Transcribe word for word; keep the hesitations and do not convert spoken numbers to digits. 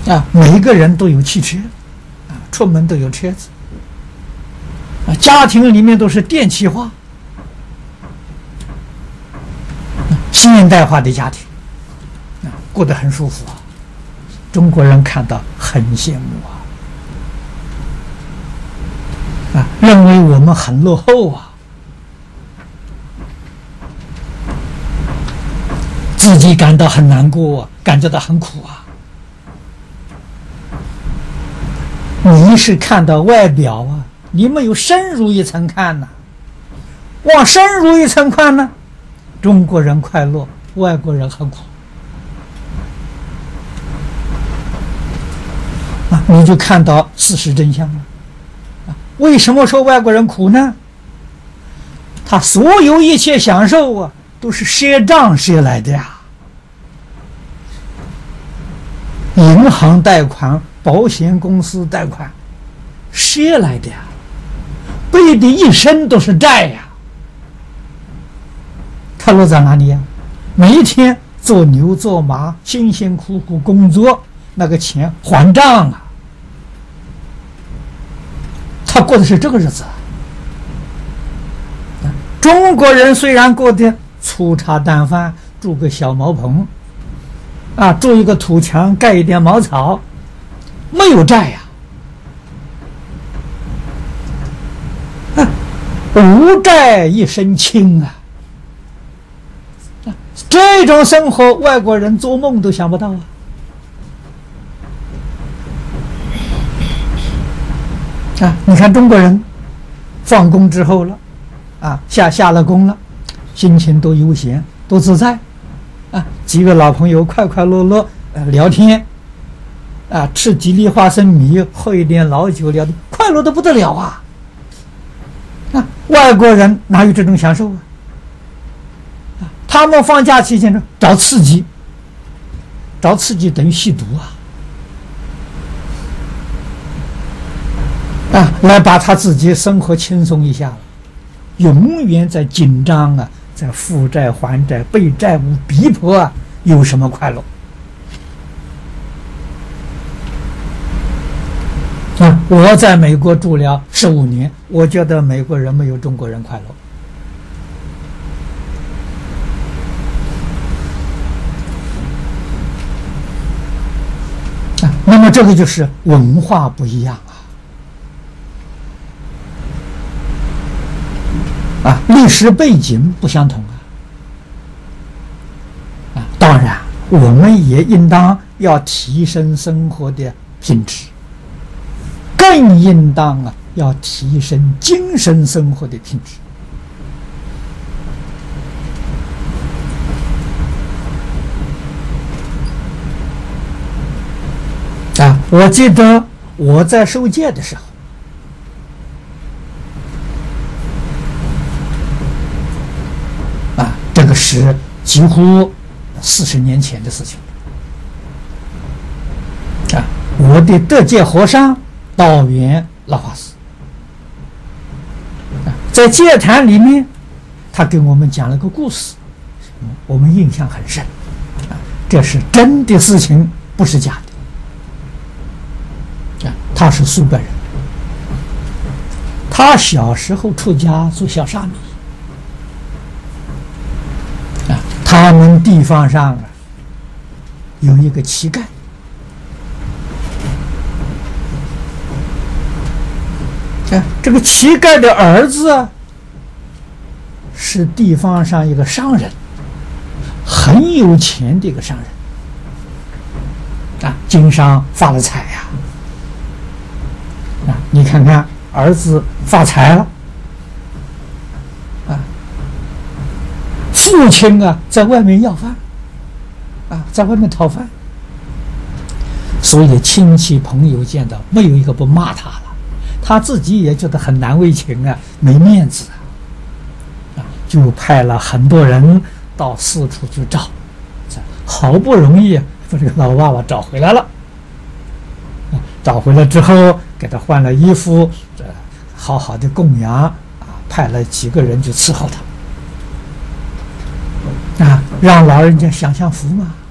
啊，每一个人都有汽车，啊，出门都有车子，啊，家庭里面都是电气化，现代化的家庭，啊，过得很舒服啊。中国人看到很羡慕啊，啊，认为我们很落后啊，自己感到很难过啊，感觉到很苦啊。你是看到外表啊，你没有深入一层看呐、啊。往深入一层看呢，中国人快乐，外国人很苦啊，你就看到事实真相了啊。为什么说外国人苦呢？他所有一切享受啊，都是赊账赊来的呀，银行贷款、保险公司贷款，赊来的呀，背的一身都是债呀。他落在哪里呀？每一天做牛做马，辛辛苦苦工作，那个钱还账啊。他过的是这个日子。中国人虽然过得粗茶淡饭，住个小茅棚，啊，住一个土墙，盖一点茅草，没有债呀、啊，啊，无债一身轻啊。这种生活，外国人做梦都想不到啊！啊，你看中国人放工之后了，啊，下下了工了，心情多悠闲，多自在，啊，几个老朋友快快乐乐呃聊天，啊，吃几粒花生米，喝一点老酒，聊天快乐的不得了啊！啊，外国人哪有这种享受啊？他们放假期间呢，找刺激，找刺激等于吸毒啊，啊，来把他自己生活轻松一下，永远在紧张啊，在负债还债，被债务逼迫啊，有什么快乐？啊，我在美国住了十五年，我觉得美国人没有中国人快乐。那么这个就是文化不一样啊，啊，历史背景不相同啊，啊，当然我们也应当要提升生活的品质，更应当啊要提升精神生活的品质。啊，我记得我在受戒的时候，啊，这个是几乎四十年前的事情。啊，我的得戒和尚道元老法师，啊，在戒坛里面，他给我们讲了个故事，我们印象很深。啊，这是真的事情，不是假的。他是苏格人，他小时候出家做小沙弥啊，他们地方上啊有一个乞丐啊，这个乞丐的儿子啊是地方上一个商人，很有钱的一个商人啊，经商发了财呀。啊，你看看儿子发财了，啊，父亲啊在外面要饭，啊，在外面讨饭，所以亲戚朋友见到没有一个不骂他了，他自己也觉得很难为情啊，没面子啊，啊，就派了很多人到四处去找，好不容易把这个老娃娃找回来了，啊，找回来之后。给他换了衣服，这好好的供养啊，派了几个人去伺候他啊，让老人家享享福嘛。